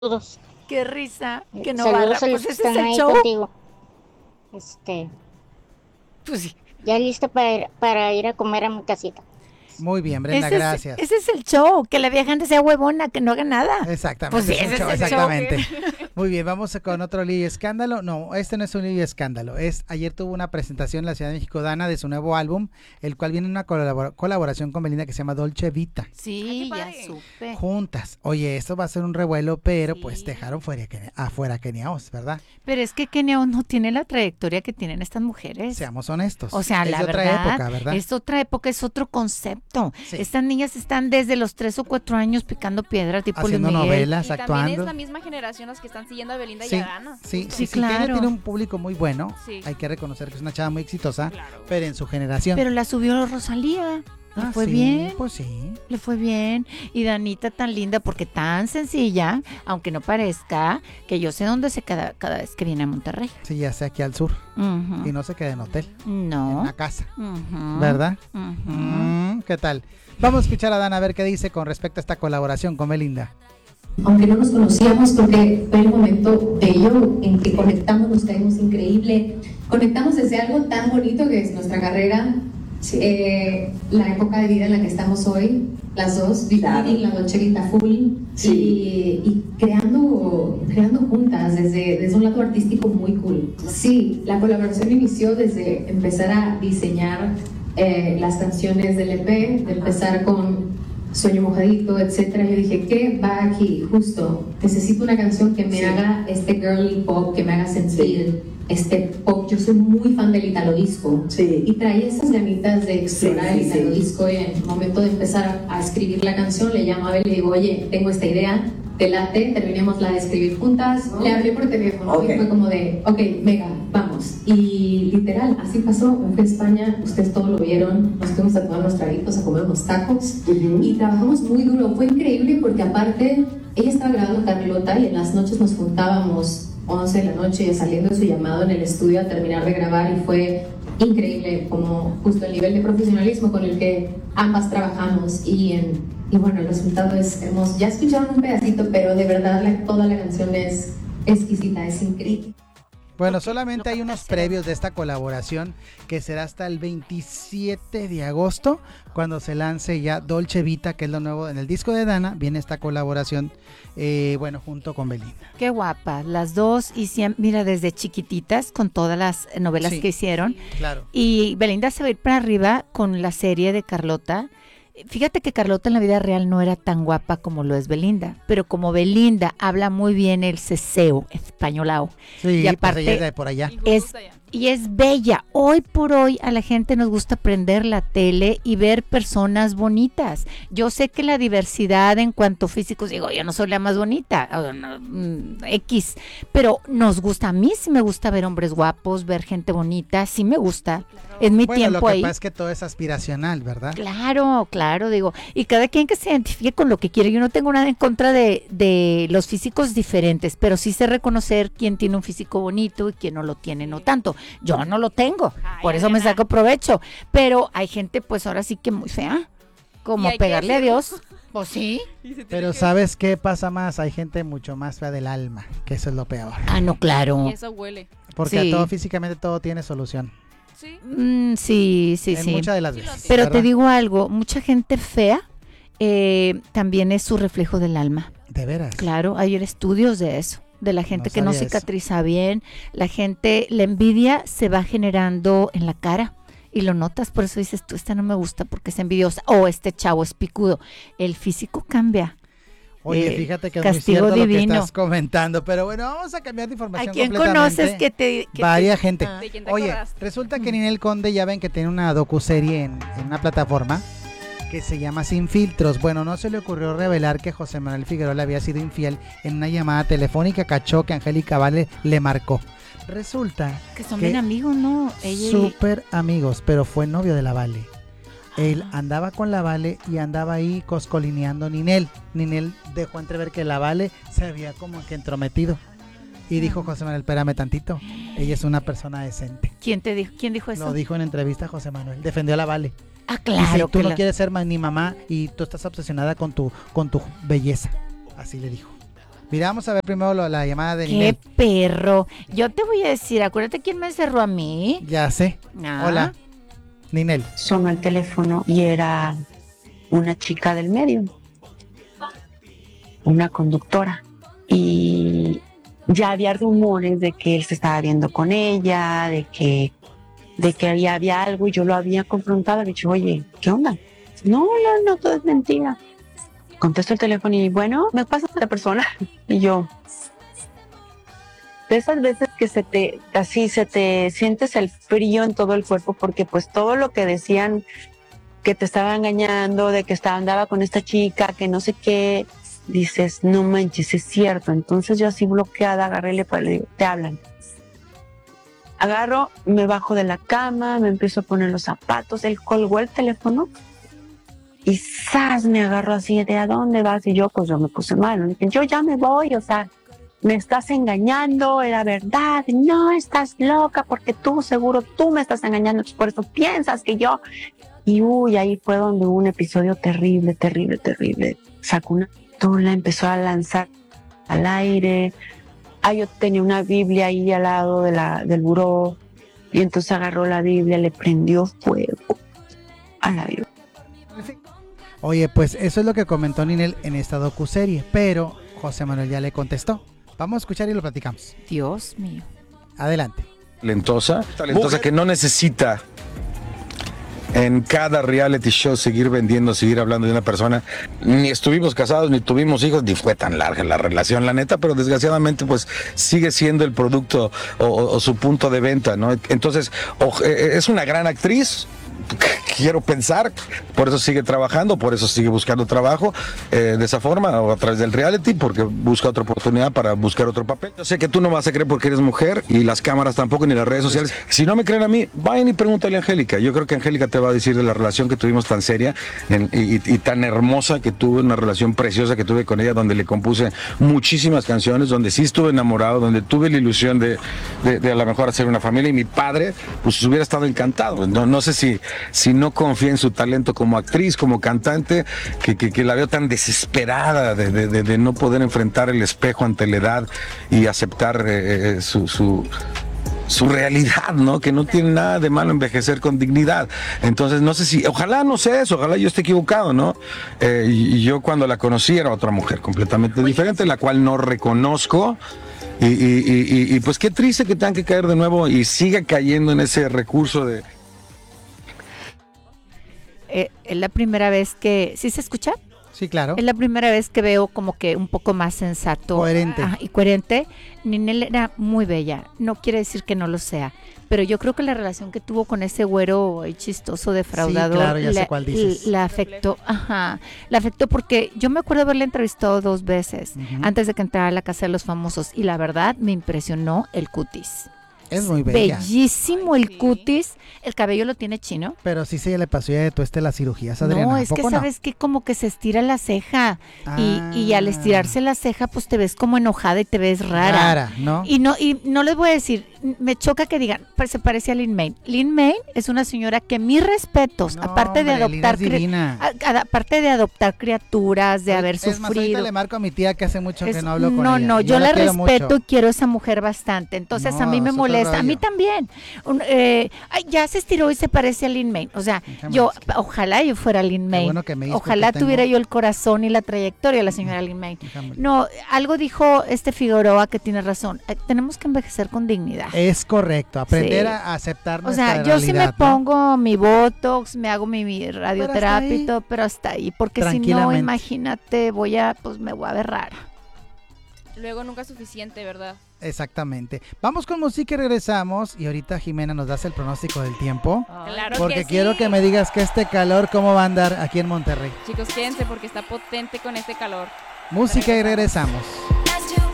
Saludos. Qué risa, que no barra. Saludos a los Pues que ese es están el ahí show. contigo. Pues sí. Ya lista para ir a comer a mi casita. Muy bien, Brenda, Ese gracias. es el show, que la vieja antes sea huevona, que no haga nada. Exactamente, Pues sí, es un ese show, es el exactamente. Muy bien, vamos con otro lío y escándalo. No, este no es un lío y escándalo. Ayer tuvo una presentación en la Ciudad de México, Dana, de su nuevo álbum, el cual viene en una colaboración con Belinda que se llama Dolce Vita. Sí, Ay, qué ya padre. supe. Juntas. Oye, esto va a ser un revuelo, pero Sí. pues dejaron afuera a Kenia Oz, ¿verdad? Pero es que Kenia Oz no tiene la trayectoria que tienen estas mujeres. Seamos honestos. O sea, es la de otra verdad, época, ¿verdad? es otra época, es otro concepto. Sí. Estas niñas están desde los 3 o 4 años picando piedra, tipo Luis Haciendo Miguel. novelas, Y también actuando. es la misma generación las que están siguiendo a Belinda Sí, y a Dana. Sí, Kenia claro. tiene un público muy bueno. Sí. Hay que reconocer que es una chava muy exitosa, Claro. pero en su generación. Pero la subió Rosalía. Le fue sí, bien. Pues sí. Le fue bien. Y Danita tan linda, porque tan sencilla, aunque no parezca, que yo sé dónde se queda cada vez que viene a Monterrey. Sí, ya sea aquí al sur. Ujú. Y no se queda en hotel, en No. una casa. Ujú. ¿Verdad? Ujú. ¿Qué tal? Vamos a escuchar a Dana a ver qué dice con respecto a esta colaboración con Belinda. Aunque no nos conocíamos, creo que fue el momento bello en que conectamos, nos caímos increíble. Conectamos desde algo tan bonito que es nuestra carrera, la época de vida en la que estamos hoy, las dos, vivir la Dolce Vita full y creando juntas desde un lado artístico muy cool. Sí, la colaboración inició desde empezar a diseñar las canciones del EP, de empezar con Sueño Mojadito, etcétera. Yo dije, ¿qué va aquí? Justo, necesito una canción que me haga este girly pop, que me haga sentir este pop. Yo soy muy fan del Italo Disco y traía esas ganitas de explorar el Italo Disco, y en el momento de empezar a escribir la canción le llamo a Bel y le digo, oye, tengo esta idea, te late, terminemos la de escribir juntas. Le hablé por teléfono y fue como de, ok, mega, vamos. Y literal, así pasó. Me fui a España, ustedes todos lo vieron, nos fuimos a tomar unos traguitos, a comer unos tacos y trabajamos muy duro. Fue increíble porque aparte ella estaba grabando Carlota y en las noches nos juntábamos 11 de la noche saliendo de su llamado en el estudio a terminar de grabar, y fue increíble como justo el nivel de profesionalismo con el que ambas trabajamos y bueno, el resultado es hermoso. Ya escucharon un pedacito, pero de verdad toda la canción es exquisita, es increíble. Bueno, solamente hay unos previos de esta colaboración que será hasta el 27 de agosto, cuando se lance ya Dolce Vita, que es lo nuevo en el disco de Dana. Viene esta colaboración, bueno, junto con Belinda. Qué guapas, las dos, y mira, desde chiquititas, con todas las novelas Sí. que hicieron. Claro. Y Belinda se va a ir para arriba con la serie de Carlota. Fíjate que Carlota en la vida real no era tan guapa como lo es Belinda, pero como Belinda habla muy bien el ceseo españolao, Sí, y aparte pues ella es de por allá. Y justo es está allá. y es bella. Hoy por hoy a la gente nos gusta prender la tele y ver personas bonitas. Yo sé que la diversidad en cuanto a físicos, digo, yo no soy la más bonita, X, pero nos gusta, a mí sí me gusta ver hombres guapos, ver gente bonita, sí me gusta. Es mi Bueno, tiempo lo que ahí. pasa es que todo es aspiracional, ¿verdad? Claro, claro, digo, y cada quien que se identifique con lo que quiere. Yo no tengo nada en contra de los físicos diferentes, pero sí sé reconocer quién tiene un físico bonito y quién no lo tiene, no tanto. Yo no lo tengo, Ay, por eso me Adriana. saco provecho, pero hay gente pues ahora sí que muy fea, Y como hay que pegarle a decirlo. Dios, pues sí. Pero ¿sabes qué pasa más? Hay gente mucho más fea del alma, que eso es lo peor. Ah, no, claro. Y eso huele. Porque Sí. a todo físicamente todo tiene solución. Sí. Sí, sí, En sí. muchas de las Sí lo veces. Pero ¿verdad? te digo algo, mucha gente fea también es su reflejo del alma. De veras. Claro, hay estudios de eso, de la gente No que no sabía eso. cicatriza bien, la gente, la envidia se va generando en la cara y lo notas, por eso dices tú, esta no me gusta porque es envidiosa, o este chavo es picudo. El físico cambia. Oye, fíjate que es muy castigo cierto lo que divino. estás comentando, pero bueno, vamos a cambiar de información ¿A quién completamente. conoces que te... Varia gente. ¿De quién te Oye, acordaste? resulta que Ninel Conde, ya ven que tiene una docuserie en una plataforma que se llama Sin Filtros. Bueno, no se le ocurrió revelar que José Manuel Figueroa le había sido infiel en una llamada telefónica, cachó que Angélica Vale le marcó. Resulta Que son que bien amigos, ¿no? Ella y- súper amigos, pero fue novio de la Vale. Él andaba con la Vale y andaba ahí coscolineando a Ninel. Ninel dejó entrever que la Vale se había como que entrometido. Y dijo José Manuel, espérame tantito, ella es una persona decente. ¿Quién te dijo? ¿Quién dijo eso? Lo dijo en entrevista José Manuel, defendió a la Vale. Ah, Dice, claro. tú que no la- quieres ser ni mamá y tú estás obsesionada con tu belleza. Así le dijo. Mira, vamos a ver primero la llamada de ¡Qué Ninel. perro! Yo te voy a decir, acuérdate quién me encerró a mí. Ya sé. Ah. Hola, Ninel. Sonó el teléfono y era una chica del medio, una conductora. Y ya había rumores de que él se estaba viendo con ella, de que había algo, y yo lo había confrontado. Le he dicho, oye, ¿qué onda? No, todo es mentira. Contesto el teléfono y bueno, me pasa esta persona. Y yo, de esas veces que se te sientes el frío en todo el cuerpo, porque pues todo lo que decían que te estaba engañando, de que andaba con esta chica, que no sé qué, dices, no manches, es cierto. Entonces yo así bloqueada agarré y le digo, te hablan. Agarro, me bajo de la cama, me empiezo a poner los zapatos, él colgó el teléfono y ¡zas! Me agarró así de ¿a dónde vas? Y yo pues yo me puse mal, dije, yo ya me voy, o sea, me estás engañando, era verdad, no, estás loca porque seguro tú me estás engañando, por eso piensas que yo... Y ahí fue donde hubo un episodio terrible. Sacó una pistola, empezó a lanzar al aire. Yo tenía una Biblia ahí al lado del buró, y entonces agarró la Biblia, le prendió fuego a la Biblia. Oye, pues eso es lo que comentó Ninel en esta docuserie, pero José Manuel ya le contestó. Vamos a escuchar y lo platicamos. Dios mío. Adelante. Talentosa que no necesita en cada reality show seguir vendiendo, seguir hablando de una persona. Ni estuvimos casados, ni tuvimos hijos, ni fue tan larga la relación, la neta, pero desgraciadamente pues sigue siendo el producto o su punto de venta, ¿no? Entonces, es una gran actriz, quiero pensar, por eso sigue trabajando, por eso sigue buscando trabajo de esa forma, o a través del reality, porque busca otra oportunidad para buscar otro papel. Yo sé que tú no vas a creer porque eres mujer, y las cámaras tampoco, ni las redes sociales. Si no me creen a mí, vayan y pregúntale a Angélica. Yo creo que Angélica te va a decir de la relación que tuvimos tan seria y tan hermosa que tuve, una relación preciosa que tuve con ella, donde le compuse muchísimas canciones, donde sí estuve enamorado, donde tuve la ilusión de a lo mejor hacer una familia, y mi padre pues hubiera estado encantado. No sé si no confía en su talento como actriz, como cantante, que la veo tan desesperada de no poder enfrentar el espejo ante la edad y aceptar su realidad, ¿no? Que no tiene nada de malo envejecer con dignidad. Entonces, no sé si, ojalá no sé eso, ojalá yo esté equivocado, ¿no? Y yo cuando la conocí era otra mujer completamente diferente, la cual no reconozco. Y pues qué triste que tengan que caer de nuevo y siga cayendo en ese recurso de... Es la primera vez que... ¿Sí se escucha? Sí, claro. Es la primera vez que veo como que un poco más sensato. Coherente. Y coherente. Ninel era muy bella. No quiere decir que no lo sea. Pero yo creo que la relación que tuvo con ese güero chistoso, defraudador, Sí, claro, ya sé cuál dices. la afectó. Ajá. La afectó porque yo me acuerdo haberle entrevistado 2 veces antes de que entrara a la Casa de los Famosos. Y la verdad me impresionó el cutis. Es muy bella. Bellísimo el cutis. El cabello lo tiene chino. Pero sí se le pasó ya de tueste las cirugías, Adriana. No, ¿A es que poco no? sabes que como que se estira la ceja y al Ah. estirarse la ceja pues te ves como enojada y te ves rara. ¿no? Y no les voy a decir, me choca que digan, se parece a Lin May. Lin May es una señora que mis respetos, No, aparte de hombre, Lina adoptar es divina. aparte de adoptar criaturas, de haber Es más, ahorita sufrido. le marco a mi tía que hace mucho que Es- no hablo con ella. no, yo la quiero respeto mucho. y quiero a esa mujer bastante. Entonces a No, mí me es otro molesta, a mí rollo. también. Ya se estiró y se parece a Lin May. O sea, Déjame yo, decirte. ojalá yo fuera Lin May. bueno que me dices, Ojalá porque tengo- tuviera yo el corazón y la trayectoria de la señora Lin May. Déjame- No, algo dijo Figueroa que tiene razón. Tenemos que envejecer con dignidad. Es correcto, aprender Sí. a aceptar O nuestra sea, yo sí me realidad, ¿no? pongo mi botox, me hago mi radioterapia y ahí. todo, pero hasta ahí, porque si no, Tranquilamente. imagínate, pues me voy a ver rara. Luego nunca es suficiente, ¿verdad? Exactamente. Vamos con música y regresamos. Y ahorita Jimena nos das el pronóstico del tiempo. Claro Porque que quiero sí. que me digas que este calor, ¿cómo va a andar aquí en Monterrey? Chicos, quédense porque está potente con este calor. Música y regresamos.